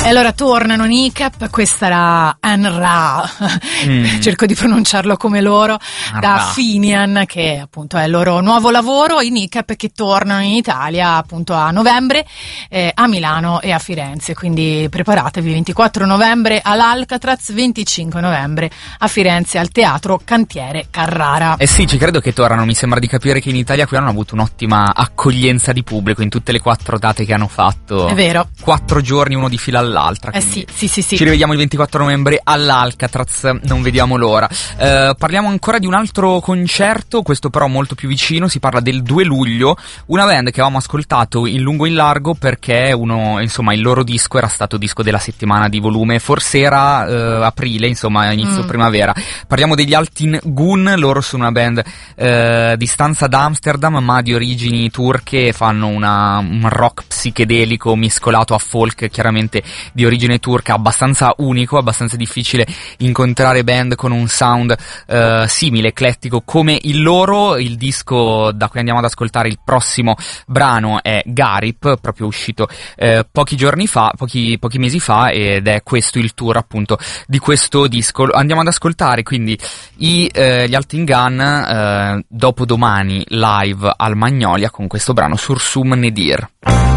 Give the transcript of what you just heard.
E allora tornano Nicap, questa era Anra, cerco di pronunciarlo come loro, da Finian, che appunto è il loro nuovo lavoro, i Nicap che tornano in Italia appunto a novembre, a Milano e a Firenze, quindi preparatevi, 24 novembre all'Alcatraz, 25 novembre a Firenze al Teatro Cantiere Carrara. Eh sì, ci credo che tornano, mi sembra di capire che in Italia qui hanno avuto un'ottima accoglienza di pubblico in tutte le 4 date che hanno fatto. È vero. 4 giorni uno di fila all'altra. Sì. Ci rivediamo il 24 novembre all'Alcatraz, non vediamo l'ora. Parliamo ancora di un altro concerto, questo però molto più vicino, si parla del 2 luglio, una band che avevamo ascoltato in lungo e in largo perché il loro disco era stato disco della settimana di volume, forse era aprile, insomma inizio primavera. Parliamo degli Altin Gun, loro sono una band di stanza da Amsterdam ma di origini turche, fanno un rock psichedelico mescolato a folk, chiaramente di origine turca, abbastanza unico, abbastanza difficile incontrare band con un sound simile, eclettico come il loro. Il disco da cui andiamo ad ascoltare il prossimo brano è Garip, proprio uscito pochi mesi fa, ed è questo il tour appunto di questo disco. Andiamo ad ascoltare quindi gli Altin Gun dopodomani live al Magnolia con questo brano Sursum Nedir.